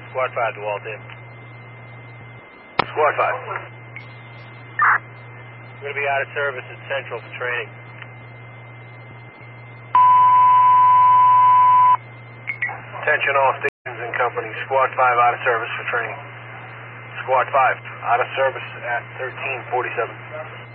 Squad 5 to Walt in. Squad 5. We're going to be out of service at Central for training. Attention all stations and companies. Squad 5 out of service for training. Squad 5 out of service at 1347.